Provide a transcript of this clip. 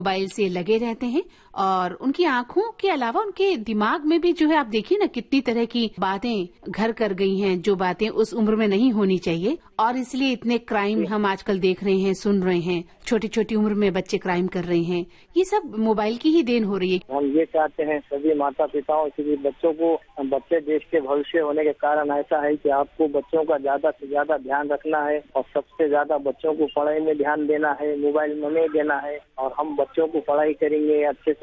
Mobile से लगे रहते हैं और उनकी आंखों के अलावा उनके दिमाग में भी जो है आप देखिए ना कितनी तरह की बातें घर कर गई हैं, जो बातें उस उम्र में नहीं होनी चाहिए और इसलिए इतने क्राइम हम आजकल देख रहे हैं, सुन रहे हैं। छोटी छोटी उम्र में बच्चे क्राइम कर रहे हैं। ये सब मोबाइल की ही देन हो रही है। हम ये चाहते हैं सभी माता पिताओं से बच्चों को, बच्चे देश के भविष्य होने के कारण ऐसा है कि आपको बच्चों का ज्यादा से ज्यादा ध्यान रखना है और सबसे ज्यादा बच्चों को पढ़ाई में ध्यान देना है, मोबाइल में नहीं देना है। और हम बच्चों को पढ़ाई करेंगे अच्छे से